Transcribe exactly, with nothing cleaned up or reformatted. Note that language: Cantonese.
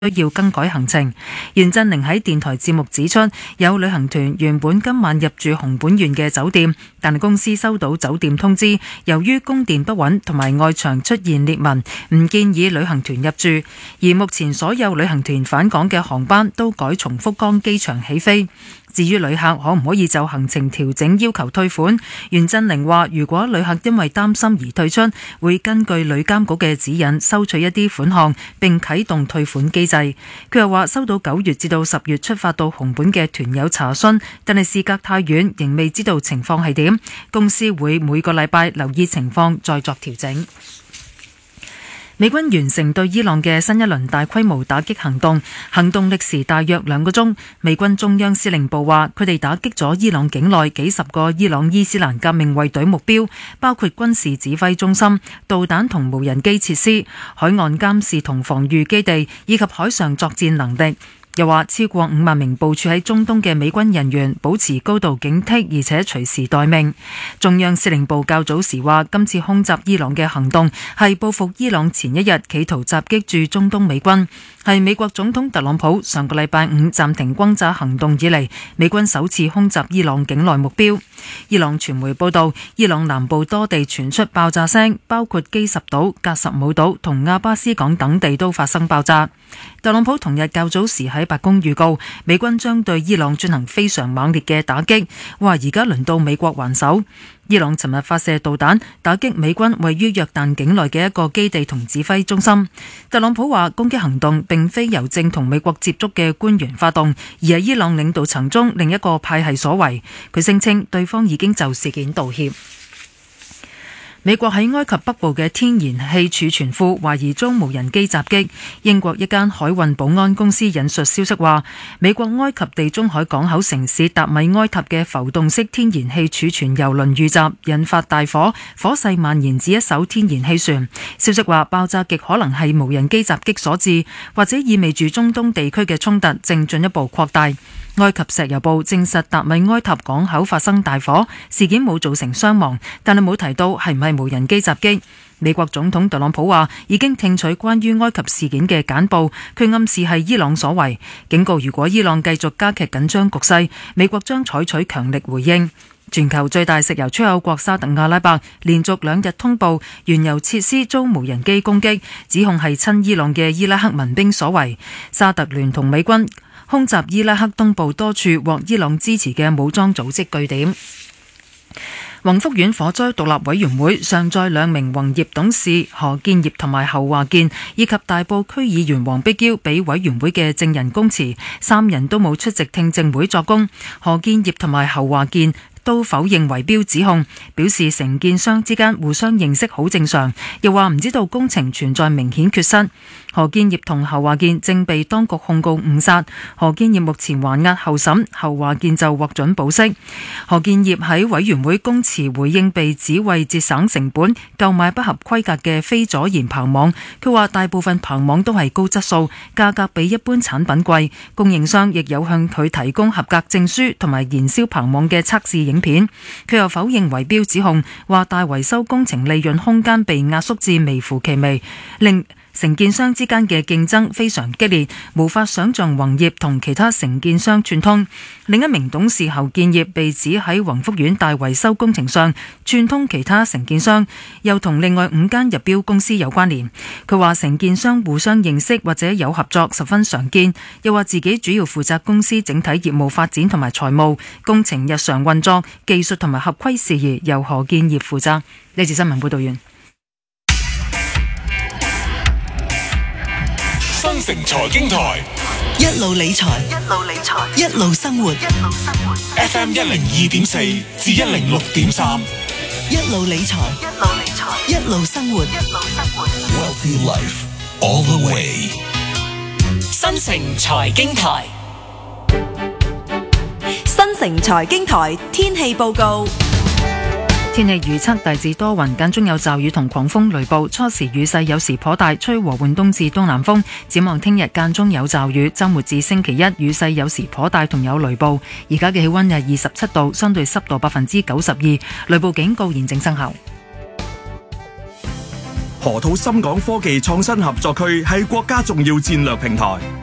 要更改行程。袁振寧喺電台節目指出，有旅行團原本今晚入住熊本縣嘅酒店，但係公司收到酒店通知，由於供電不穩同埋外牆出現裂紋，唔建議旅行團入住。而目前所有旅行團返港嘅航班都改從福岡機場起飛。至於旅客可唔可以就行程調整要求退款，袁振寧話如果旅客因為擔心而退出，會根據旅監局嘅指引收取一啲款項並啟動退款機制。佢又話收到九月至到十月出發到熊本嘅團友查詢，但係事隔太遠，仍未知道情況係點，公司會每個禮拜留意情況再作調整。美軍完成對伊朗嘅新一輪大規模打擊行動，行動歷時大約兩個鐘。美軍中央司令部話，佢哋打擊咗伊朗境內幾十個伊朗伊斯蘭革命衛隊目標，包括軍事指揮中心、導彈同無人機設施、海岸監視同防禦基地以及海上作戰能力。又話超過五萬名部署喺中東嘅美軍人員保持高度警惕，而且隨時待命。中央司令部較早時話，今次空襲伊朗嘅行動係報復伊朗前一日企圖襲擊駐中東美軍，係美國總統特朗普上個禮拜五暫停轟炸行動以嚟，美軍首次空襲伊朗境內目標。伊朗傳媒報道，伊朗南部多地傳出爆炸聲，包括基什島、格什姆島同阿巴斯港等地都發生爆炸。特朗普同日較早時喺白宮預告，美軍將對伊朗進行非常猛烈嘅打擊，話而家輪到美國還手。伊朗尋日發射導彈打擊美軍位於約旦境內嘅一個基地同指揮中心。特朗普話攻擊行動並非由正同美國接觸嘅官員發動，而係伊朗領導層中另一個派系所為。佢聲稱對方已經就事件道歉。美國喺埃及北部嘅天然氣儲存庫懷疑遭無人機襲擊。英國一間海運保安公司引述消息話，美國埃及地中海港口城市達米埃塔嘅浮動式天然氣儲存油輪遇襲，引發大火，火勢蔓延至一艘天然氣船。消息話爆炸極可能係無人機襲擊所致，或者意味住中東地區嘅衝突正進一步擴大。埃及石油部證實達米埃塔港口發生大火，事件冇造成傷亡，但係冇提到係唔係無人機襲擊。美國總統特朗普話已經聽取關於埃及事件嘅簡報，佢暗示係伊朗所為，警告如果伊朗繼續加劇緊張局勢，美國將採取強力回應。全球最大石油出口國沙特阿拉伯連續兩日通報原油設施遭無人機攻擊，指控係親伊朗嘅伊拉克民兵所為。沙特聯同美軍空襲伊拉克東部多處獲伊朗支持嘅武裝組織據點。宏福苑火災獨立委員會上載兩名宏業董事何建業同埋侯華健，以及大埔區議員黃碧嬌俾委員會嘅證人供詞，三人都冇出席聽證會作供。何建業同埋侯華健都否認圍標指控，表示承建商之間互相認識好正常，又話唔知道工程存在明顯缺失。何建業同侯華健正被當局控告誤殺，何建業目前還押候審，侯華健就獲准保釋。何建業喺委員會供詞回應被指為節省成本購買不合規格嘅非阻燃棚網，佢話大部分棚網都係高質素，價格比一般產品貴，供應商亦有向佢提供合格證書同埋燃燒棚網嘅測試影片。佢又否認圍標指控，話大維修工程利潤空間被壓縮至微乎其微，令承建商之間嘅競爭非常激烈，無法想像宏業同其他承建商串通。另一名董事侯建業被指喺宏福苑大維修工程上串通其他承建商，又同另外五間入標公司有關聯。佢話承建商互相認識或者有合作十分常見，又話自己主要負責公司整體業務發展同埋財務、工程日常運作、技術同埋合規事宜由何建業負責。呢次新聞報道完。 新城財經台一路理財，一路理財，一路生活，一路生活。 F M 一零二點四至一零六點三， 一路理財，一路理財，一路生活，一路生活。 Wealthy Life all the way。 新城財經台， 新城財經台天氣報告。 天氣預測大致多雲，間中有驟雨同狂風雷暴，初時雨勢有時頗大，吹和緩東至東南風。展望聽日間中有驟雨，周末至星期一雨勢有時頗大同有雷暴。而家嘅氣溫係二十七度，相對濕度百分之九十二，雷暴警告現正生效。 河套深港科技創新合作區係國家重要戰略平台。